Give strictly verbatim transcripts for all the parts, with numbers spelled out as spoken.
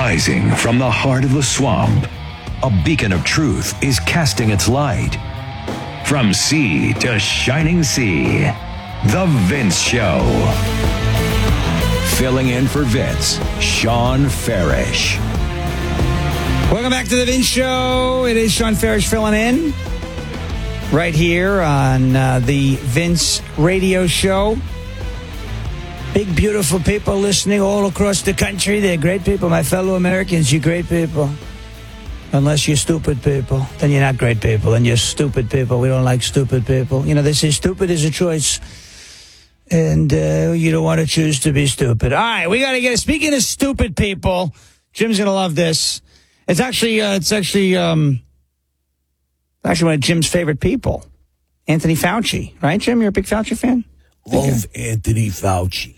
Rising from the heart of the swamp, a beacon of truth is casting its light. From sea to shining sea, The Vince Show. Filling in for Vince, Sean Farish. Welcome back to The Vince Show. It is Sean Farish filling in right here on uh, the Vince Radio Show. Big, beautiful people listening all across the country. They're great people. My fellow Americans, you're great people. Unless you're stupid people, then you're not great people. And you're stupid people. We don't like stupid people. You know, they say stupid is a choice. And uh, you don't want to choose to be stupid. All right, we got to get it. Speaking of stupid people, Jim's going to love this. It's actually, uh, it's actually, um, actually one of Jim's favorite people, Anthony Fauci. Right, Jim? You're a big Fauci fan? Love Anthony Fauci.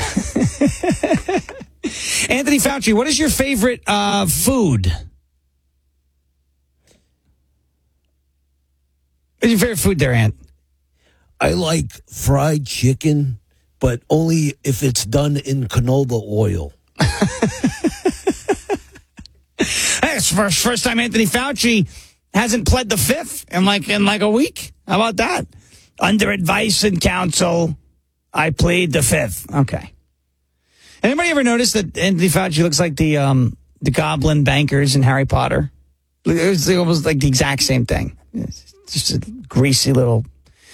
Anthony Fauci, what is your favorite uh, food? What's your favorite food there, Ant? I like fried chicken, but only if it's done in canola oil. Hey, it's the first, first time Anthony Fauci hasn't pled the fifth in like in like a week. How about that? Under advice and counsel, I plead the fifth. Okay. Anybody ever notice that Anthony Fauci looks like the um, the goblin bankers in Harry Potter? It was almost like the exact same thing. It's just a greasy little.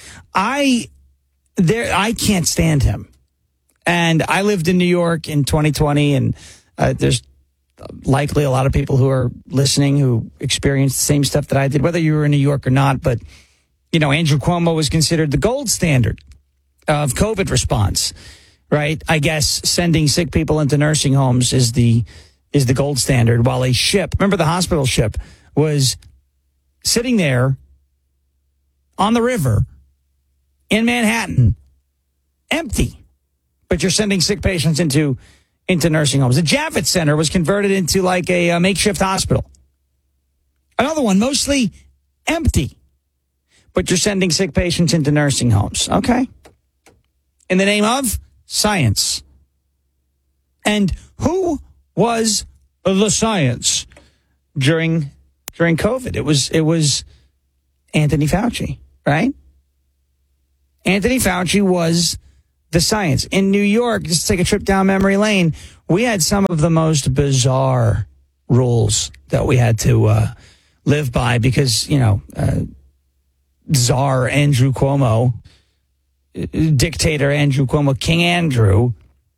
I there. I can't stand him. And I lived in New York in twenty twenty, and uh, there's likely a lot of people who are listening who experienced the same stuff that I did, whether you were in New York or not. But you know, Andrew Cuomo was considered the gold standard of COVID response. Right, I guess sending sick people into nursing homes is the is the gold standard. While a ship, remember the hospital ship, was sitting there on the river in Manhattan, empty, but you're sending sick patients into into nursing homes. The Javits Center was converted into like a, a makeshift hospital. Another one, mostly empty, but you're sending sick patients into nursing homes. Okay, in the name of science. And who was the science during during COVID? It was it was Anthony Fauci, right? Anthony Fauci was the science. In New York, just to take a trip down memory lane, we had some of the most bizarre rules that we had to uh, live by because, you know, uh, Czar Andrew Cuomo, dictator Andrew Cuomo, King Andrew,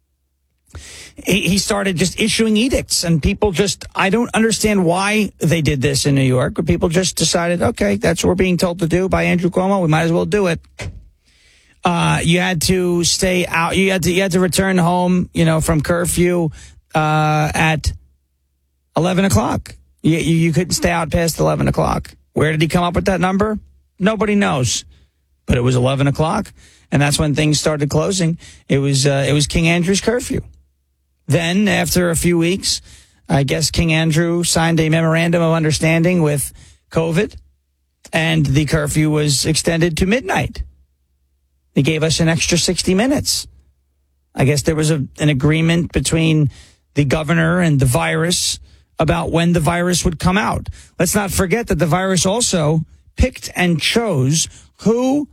he, he started just issuing edicts, and people just, I don't understand why they did this in New York, but people just decided, okay, that's what we're being told to do by Andrew Cuomo, we might as well do it. Uh, you had to stay out, you had to, you had to return home, you know, from curfew uh, at eleven o'clock. You, you, you couldn't stay out past eleven o'clock. Where did he come up with that number? Nobody knows. But it was eleven o'clock. And that's when things started closing. It was uh, it was King Andrew's curfew. Then, after a few weeks, I guess King Andrew signed a memorandum of understanding with COVID, and the curfew was extended to midnight. He gave us an extra sixty minutes. I guess there was a, an agreement between the governor and the virus about when the virus would come out. Let's not forget that the virus also picked and chose who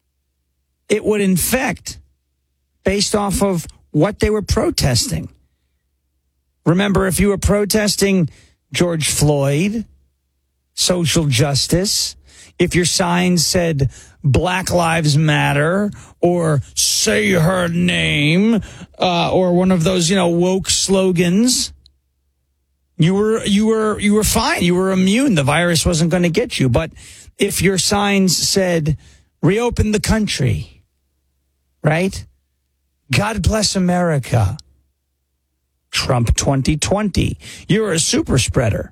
it would infect based off of what they were protesting. Remember, if you were protesting George Floyd, social justice, if your sign said Black Lives Matter or say her name uh, or one of those, you know, woke slogans, you were you were you were fine. You were immune. The virus wasn't going to get you. But if your signs said reopen the country, right? God bless America. Trump twenty twenty. You're a super spreader.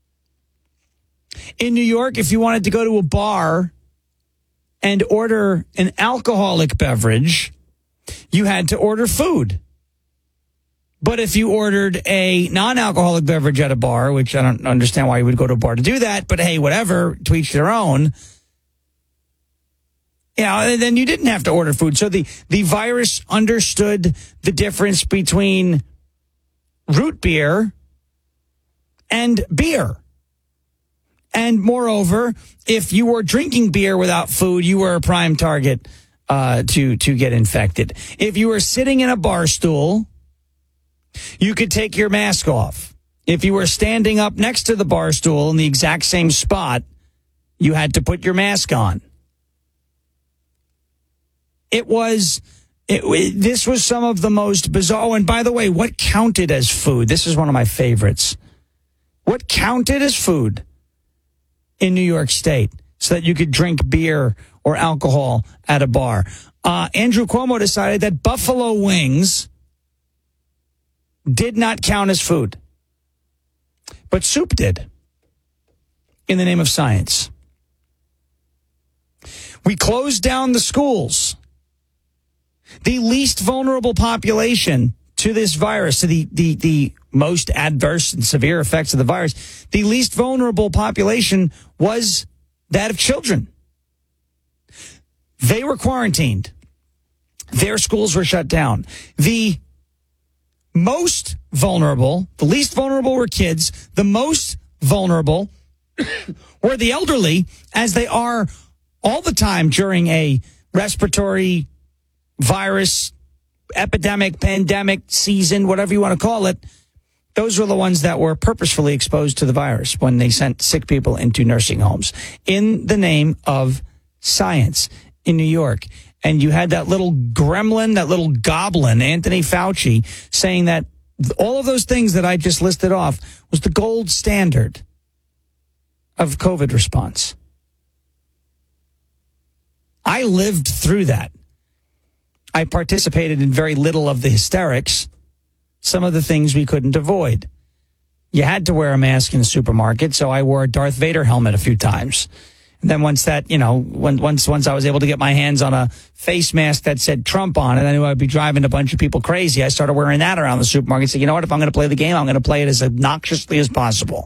In New York, if you wanted to go to a bar and order an alcoholic beverage, you had to order food. But if you ordered a non-alcoholic beverage at a bar, which I don't understand why you would go to a bar to do that, but hey, whatever, to each their own, you know, then you didn't have to order food. So the, the virus understood the difference between root beer and beer. And moreover, if you were drinking beer without food, you were a prime target uh, to, to get infected. If you were sitting in a bar stool, you could take your mask off. If you were standing up next to the bar stool in the exact same spot, you had to put your mask on. It was, it, it, this was some of the most bizarre. Oh, and by the way, what counted as food? This is one of my favorites. What counted as food in New York State so that you could drink beer or alcohol at a bar? Uh, Andrew Cuomo decided that buffalo wings did not count as food, but soup did, in the name of science. We closed down the schools. The least vulnerable population to this virus, to the, the, the most adverse and severe effects of the virus, the least vulnerable population was that of children. They were quarantined. Their schools were shut down. The most vulnerable, the least vulnerable were kids. The most vulnerable were the elderly, as they are all the time during a respiratory virus, epidemic, pandemic season, whatever you want to call it. Those were the ones that were purposefully exposed to the virus when they sent sick people into nursing homes in the name of science in New York. And you had that little gremlin, that little goblin, Anthony Fauci, saying that all of those things that I just listed off was the gold standard of COVID response. I lived through that. I participated in very little of the hysterics, some of the things we couldn't avoid. You had to wear a mask in the supermarket, so I wore a Darth Vader helmet a few times. And then once that, you know, when, once once I was able to get my hands on a face mask that said Trump on it, I knew I'd be driving a bunch of people crazy. I started wearing that around the supermarket and said, you know what, if I'm going to play the game, I'm going to play it as obnoxiously as possible.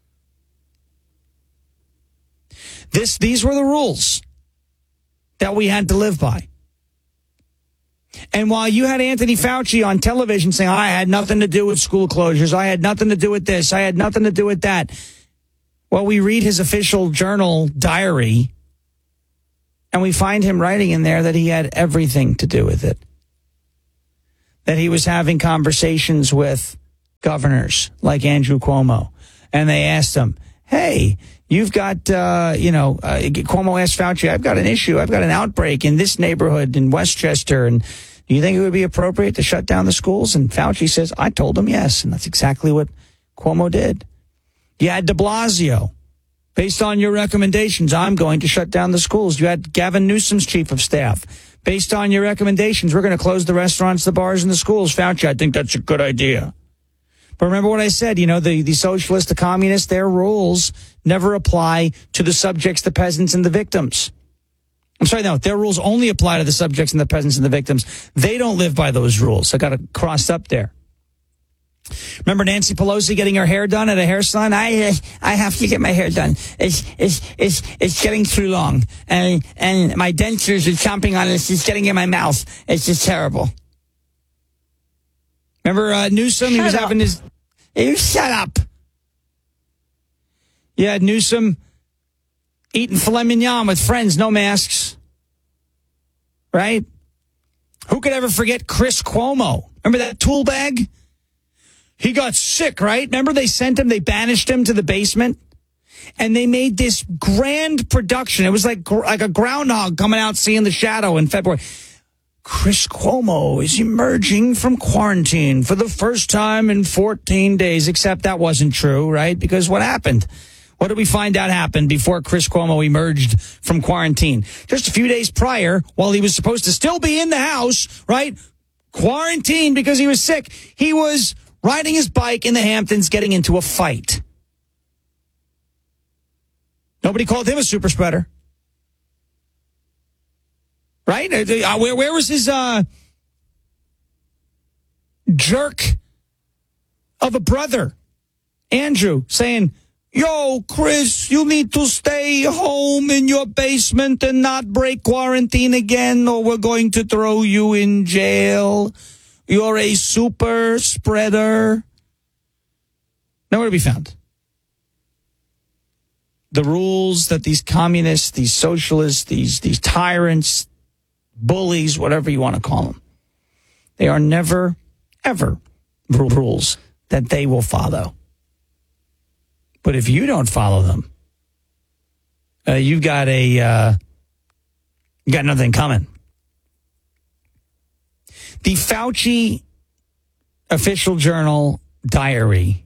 This, these were the rules that we had to live by. And while you had Anthony Fauci on television saying, I had nothing to do with school closures, I had nothing to do with this, I had nothing to do with that. Well, we read his official journal diary, and we find him writing in there that he had everything to do with it. That he was having conversations with governors like Andrew Cuomo. And they asked him, hey, you've got, uh, you know, uh, Cuomo asked Fauci, I've got an issue. I've got an outbreak in this neighborhood in Westchester. And do you think it would be appropriate to shut down the schools? And Fauci says, I told him yes. And that's exactly what Cuomo did. You had de Blasio. Based on your recommendations, I'm going to shut down the schools. You had Gavin Newsom's chief of staff. Based on your recommendations, we're going to close the restaurants, the bars, and the schools. Fauci, I think that's a good idea. But remember what I said, you know, the, the socialists, the communists, their rules never apply to the subjects, the peasants, and the victims. I'm sorry, no, their rules only apply to the subjects and the peasants and the victims. They don't live by those rules. I got it crossed up there. Remember Nancy Pelosi getting her hair done at a hair salon? I uh, I have to get my hair done. It's it's it's it's getting too long, and and my dentures are chomping on it. It's just getting in my mouth. It's just terrible. Remember uh, Newsom? Shut he was up. having his. You shut up. You had Newsom eating filet mignon with friends, no masks. Right? Who could ever forget Chris Cuomo? Remember that tool bag? He got sick, right? Remember they sent him, they banished him to the basement? And they made this grand production. It was like, like a groundhog coming out seeing the shadow in February. Chris Cuomo is emerging from quarantine for the first time in fourteen days, except that wasn't true, right? Because what happened? What did we find out happened before Chris Cuomo emerged from quarantine? Just a few days prior, while he was supposed to still be in the house, right? Quarantined because he was sick. He was riding his bike in the Hamptons, getting into a fight. Nobody called him a super spreader. Right? Where, where was his uh, jerk of a brother, Andrew, saying, yo, Chris, you need to stay home in your basement and not break quarantine again, or we're going to throw you in jail. You're a super spreader. Nowhere to be found. the rules that these communists, these socialists, these these tyrants, bullies, whatever you want to call them, they are never, ever rules that they will follow. But if you don't follow them, uh, you've got a uh, you got nothing coming. The Fauci official journal diary.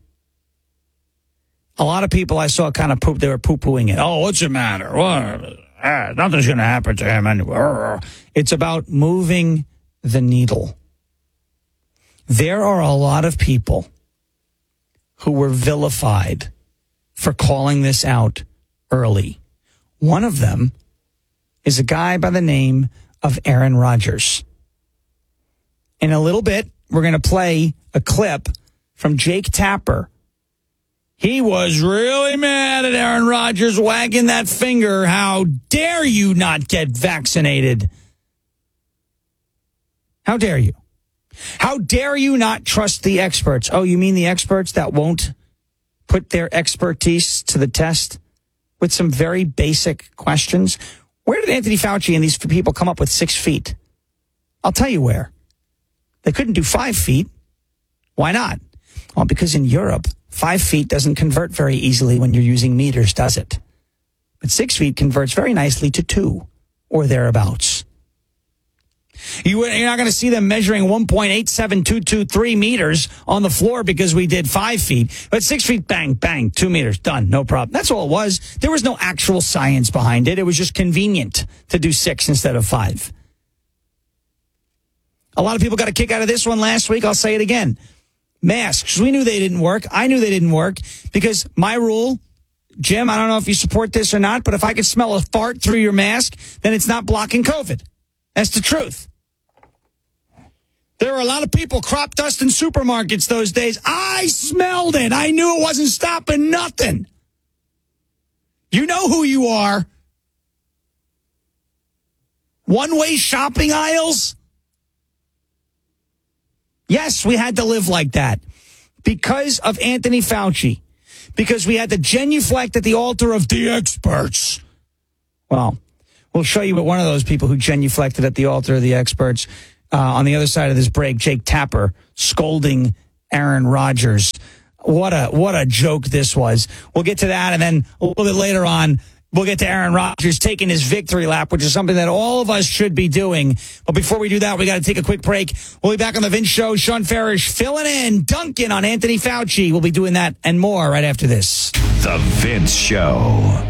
A lot of people I saw kind of poop. They were poo-pooing it. Oh, what's the matter? What? Ah, nothing's going to happen to him anyway. It's about moving the needle. There are a lot of people who were vilified for calling this out early. One of them is a guy by the name of Aaron Rodgers. In a little bit, we're going to play a clip from Jake Tapper. He was really mad at Aaron Rodgers, wagging that finger. How dare you not get vaccinated? How dare you? How dare you not trust the experts? Oh, you mean the experts that won't put their expertise to the test with some very basic questions? Where did Anthony Fauci and these people come up with six feet? I'll tell you where. They couldn't do five feet. Why not? Well, because in Europe, five feet doesn't convert very easily when you're using meters, does it? But six feet converts very nicely to two or thereabouts. You, you're not going to see them measuring one point eight seven two two three meters on the floor because we did five feet. But six feet, bang, bang, two meters, done, no problem. That's all it was. There was no actual science behind it. It was just convenient to do six instead of five. A lot of people got a kick out of this one last week. I'll say it again. Masks. We knew they didn't work. I knew they didn't work because my rule, Jim, I don't know if you support this or not, but if I could smell a fart through your mask, then it's not blocking COVID. That's the truth. There were a lot of people crop dust in supermarkets those days. I smelled it. I knew it wasn't stopping nothing. You know who you are. One-way shopping aisles. Yes, we had to live like that because of Anthony Fauci, because we had to genuflect at the altar of the experts. Well, we'll show you what one of those people who genuflected at the altar of the experts uh, on the other side of this break, Jake Tapper, scolding Aaron Rodgers. What a what a joke this was. We'll get to that, and then a little bit later on, we'll get to Aaron Rodgers taking his victory lap, which is something that all of us should be doing. But before we do that, we got to take a quick break. We'll be back on The Vince Show. Sean Farish filling in, dunking on Anthony Fauci. We'll be doing that and more right after this. The Vince Show.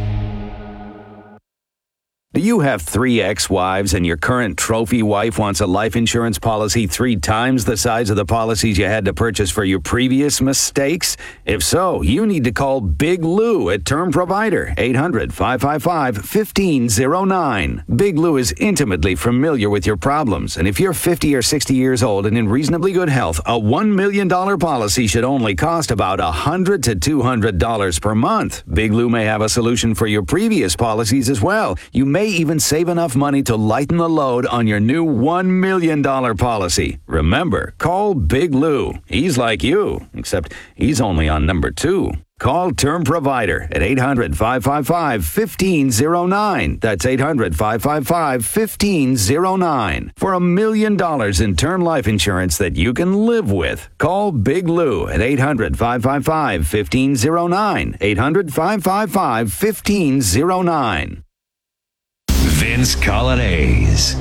Do you have three ex-wives and your current trophy wife wants a life insurance policy three times the size of the policies you had to purchase for your previous mistakes? If so, you need to call Big Lou at Term Provider, eight hundred, five five five, one five zero nine. Big Lou is intimately familiar with your problems, and if you're fifty or sixty years old and in reasonably good health, a one million dollars policy should only cost about one hundred to two hundred dollars per month. Big Lou may have a solution for your previous policies as well. You may even save enough money to lighten the load on your new one million dollars policy. Remember, call Big Lou. He's like you, except he's only on number two. Call Term Provider at eight hundred, five five five, one five zero nine. That's eight hundred, five five five, one five zero nine. For a million dollars in term life insurance that you can live with. Call Big Lou at eight hundred, five five five, one five zero nine. eight hundred, five five five, one five zero nine. Vince Colonnese.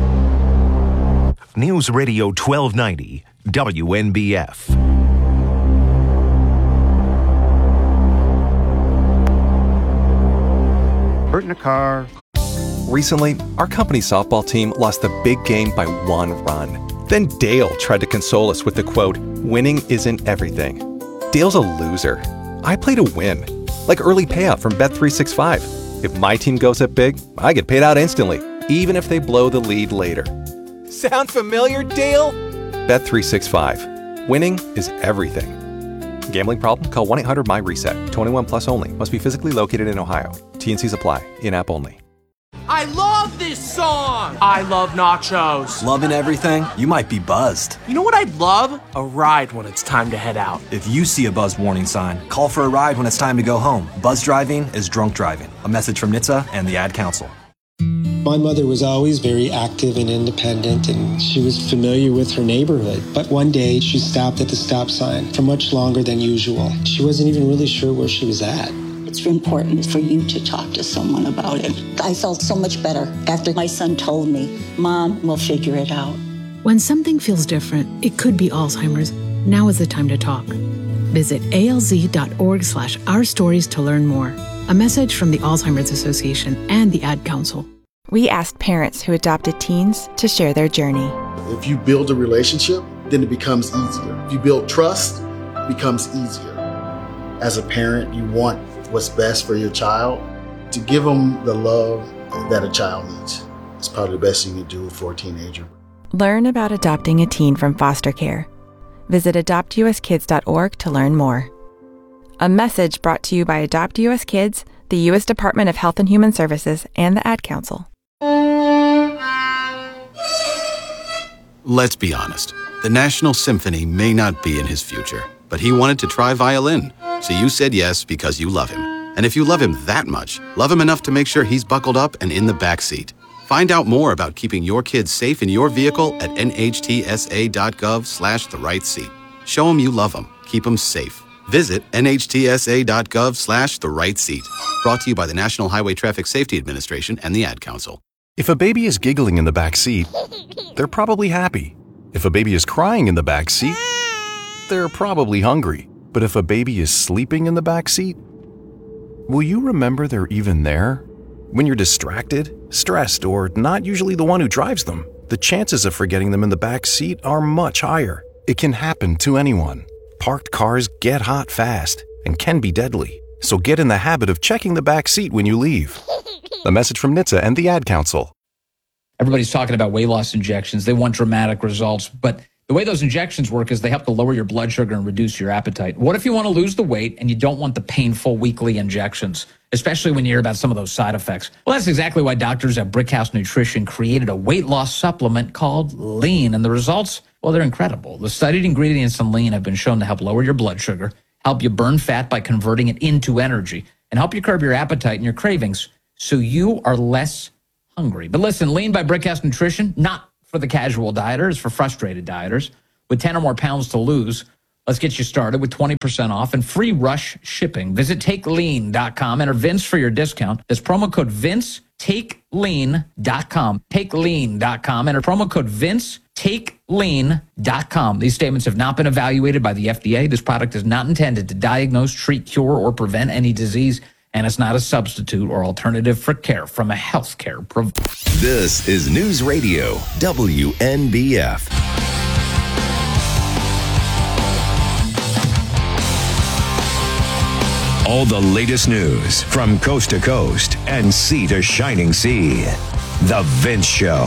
News Radio twelve ninety, W N B F. Hurt in a car. Recently, our company softball team lost the big game by one run. Then Dale tried to console us with the quote, "Winning isn't everything." Dale's a loser. I play to win. Like early payout from Bet three sixty-five. If my team goes up big, I get paid out instantly, even if they blow the lead later. Sound familiar, Dale? Bet three sixty-five. Winning is everything. Gambling problem? Call one eight hundred M Y reset. twenty-one plus only. Must be physically located in Ohio. T and Cs apply. In-app only. I love this song. I love nachos. Loving everything? You might be buzzed. You know what I'd love? A ride when it's time to head out. If you see a buzz warning sign, call for a ride when it's time to go home. Buzz driving is drunk driving. A message from N H T S A and the Ad Council. My mother was always very active and independent, and she was familiar with her neighborhood. But one day, she stopped at the stop sign for much longer than usual. She wasn't even really sure where she was at. It's important for you to talk to someone about it. I felt so much better after my son told me, Mom, we'll figure it out. When something feels different, it could be Alzheimer's. Now is the time to talk. Visit alz.org slash our stories to learn more. A message from the Alzheimer's Association and the Ad Council. We asked parents who adopted teens to share their journey. If you build a relationship, then it becomes easier. If you build trust, it becomes easier. As a parent, you want what's best for your child. To give them the love that a child needs. It's probably the best you can do for a teenager. Learn about adopting a teen from foster care. Visit adopt u s kids dot org to learn more. A message brought to you by Adopt U S Kids, the U S Department of Health and Human Services, and the Ad Council. Let's be honest. The National Symphony may not be in his future, but he wanted to try violin. So you said yes because you love him. And if you love him that much, love him enough to make sure he's buckled up and in the back seat. Find out more about keeping your kids safe in your vehicle at nhtsa.gov slash the right seat. Show him you love him. Keep him safe. Visit nhtsa.gov slash the right seat. Brought to you by the National Highway Traffic Safety Administration and the Ad Council. If a baby is giggling in the back seat, they're probably happy. If a baby is crying in the back seat, they're probably hungry. But if a baby is sleeping in the back seat, will you remember they're even there? When you're distracted, stressed, or not usually the one who drives them, the chances of forgetting them in the back seat are much higher. It can happen to anyone. Parked cars get hot fast and can be deadly. So get in the habit of checking the back seat when you leave. A message from N H T S A and the Ad Council. Everybody's talking about weight loss injections. They want dramatic results, but the way those injections work is they help to lower your blood sugar and reduce your appetite. What if you want to lose the weight and you don't want the painful weekly injections, especially when you hear about some of those side effects? Well, that's exactly why doctors at Brickhouse Nutrition created a weight loss supplement called Lean, and the results, well, they're incredible. The studied ingredients in Lean have been shown to help lower your blood sugar, help you burn fat by converting it into energy, and help you curb your appetite and your cravings so you are less hungry. But listen, Lean by Brickhouse Nutrition, not for the casual dieters, it's for frustrated dieters. With ten or more pounds to lose, let's get you started with twenty percent off and free rush shipping. Visit take lean dot com. Enter Vince for your discount. That's promo code Vince, take lean dot com. take lean dot com. Enter promo code Vince, take lean dot com. These statements have not been evaluated by the F D A. This product is not intended to diagnose, treat, cure, or prevent any disease, and it's not a substitute or alternative for care from a healthcare provider. This is News Radio W N B F. All the latest news from coast to coast and sea to shining sea. The Vince Show.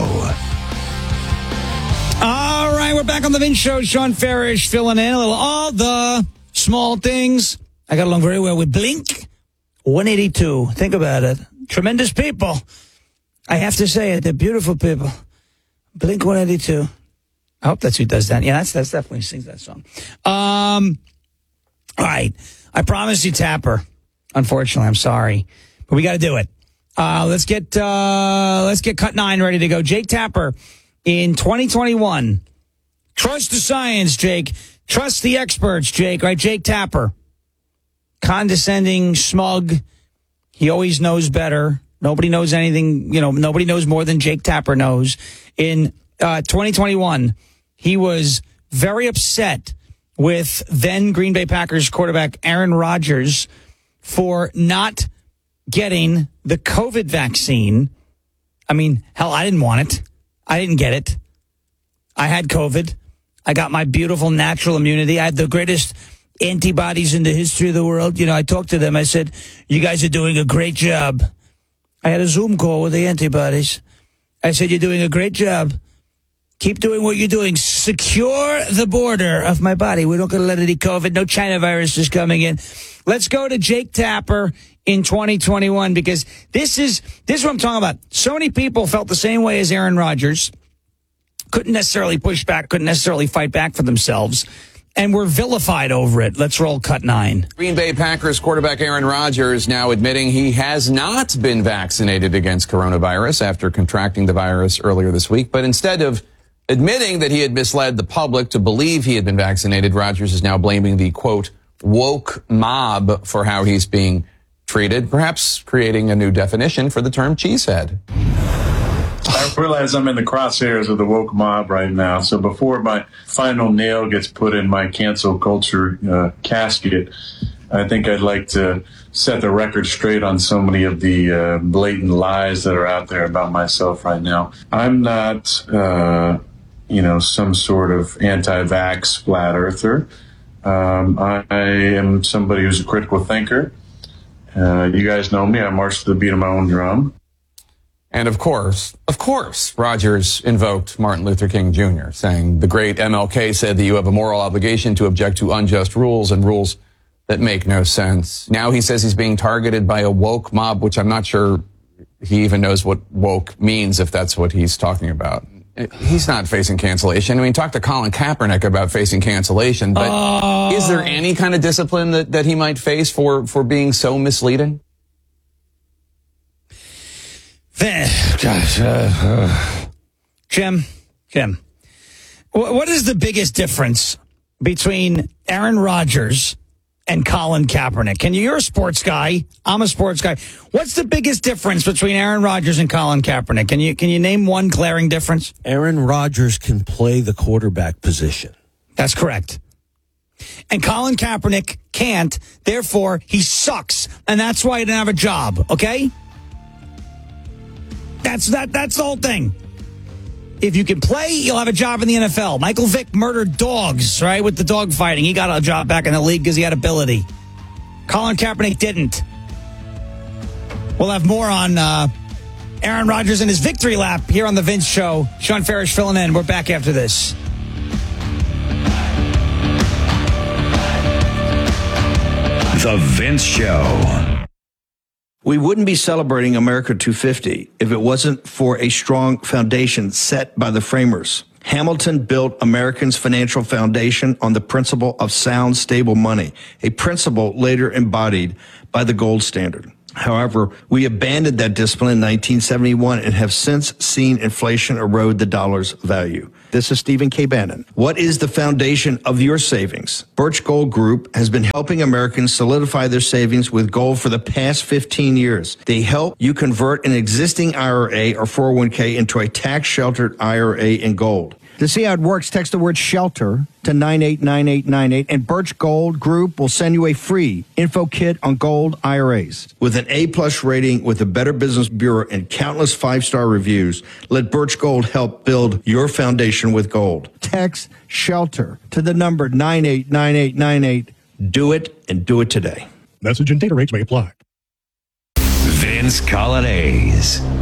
All right, we're back on The Vince Show. Sean Farish filling in a little all the small things. I got along very well with Blink one eighty-two. Think about it. Tremendous people. I have to say it. They're beautiful people. Blink one eighty-two. I hope that's who does that. Yeah, that's, that's definitely who sings that song. Um, all right. I promised you Tapper. Unfortunately, I'm sorry. But we got to do it. Uh, let's get uh, let's get cut nine ready to go. Jake Tapper in twenty twenty-one. Trust the science, Jake. Trust the experts, Jake. Right, Jake Tapper. Condescending, smug. He always knows better. Nobody knows anything. You know, nobody knows more than Jake Tapper knows. In uh, twenty twenty-one, he was very upset with then Green Bay Packers quarterback Aaron Rodgers for not getting the COVID vaccine. I mean, hell, I didn't want it. I didn't get it. I had COVID. I got my beautiful natural immunity. I had the greatest antibodies in the history of the world. You know, I talked to them. I said, you guys are doing a great job. I had a Zoom call with the antibodies. I said, you're doing a great job. Keep doing what you're doing. Secure the border of my body. We're not going to let any COVID, no China virus is coming in. Let's go to Jake Tapper in twenty twenty-one, because this is this is what I'm talking about. So many people felt the same way as Aaron Rodgers, couldn't necessarily push back, couldn't necessarily fight back for themselves, and were vilified over it. Let's roll cut nine. Green Bay Packers quarterback Aaron Rodgers now admitting he has not been vaccinated against coronavirus after contracting the virus earlier this week. But instead of admitting that he had misled the public to believe he had been vaccinated, Rodgers is now blaming the, quote, woke mob for how he's being treated, perhaps creating a new definition for the term cheesehead. I realize I'm in the crosshairs of the woke mob right now. So before my final nail gets put in my cancel culture uh, casket, I think I'd like to set the record straight on so many of the uh, blatant lies that are out there about myself right now. I'm not, uh, you know, some sort of anti-vax flat earther. Um, I, I am somebody who's a critical thinker. Uh, you guys know me. I march to the beat of my own drum. And of course, of course, Rodgers invoked Martin Luther King Junior, saying the great M L K said that you have a moral obligation to object to unjust rules and rules that make no sense. Now he says he's being targeted by a woke mob, which I'm not sure he even knows what woke means, if that's what he's talking about. He's not facing cancellation. I mean, talk to Colin Kaepernick about facing cancellation, but oh. is there any kind of discipline that, that he might face for, for being so misleading? Gosh, uh, uh. Jim, Jim, what is the biggest difference between Aaron Rodgers and Colin Kaepernick? Can you, you're a sports guy. I'm a sports guy. What's the biggest difference between Aaron Rodgers and Colin Kaepernick? Can you, can you name one glaring difference? Aaron Rodgers can play the quarterback position. That's correct. And Colin Kaepernick can't. Therefore, he sucks. And that's why he didn't have a job. Okay? That's that. That's the whole thing. If you can play, you'll have a job in the N F L. Michael Vick murdered dogs, right, with the dog fighting. He got a job back in the league because he had ability. Colin Kaepernick didn't. We'll have more on uh, Aaron Rodgers and his victory lap here on The Vince Show. Sean Farish filling in. We're back after this. The Vince Show. We wouldn't be celebrating America two fifty if it wasn't for a strong foundation set by the framers. Hamilton built Americans' financial foundation on the principle of sound, stable money, a principle later embodied by the gold standard. However, we abandoned that discipline in nineteen seventy-one and have since seen inflation erode the dollar's value. This is Stephen K. Bannon. What is the foundation of your savings? Birch Gold Group has been helping Americans solidify their savings with gold for the past fifteen years. They help you convert an existing I R A or four oh one k into a tax-sheltered I R A in gold. To see how it works, text the word shelter to nine eight nine eight nine eight, and Birch Gold Group will send you a free info kit on gold I R As. With an A-plus rating with the Better Business Bureau and countless five-star reviews, let Birch Gold help build your foundation with gold. Text shelter to the number nine eight nine eight nine eight. Do it, and do it today. Message and data rates may apply. Vince Colonnese.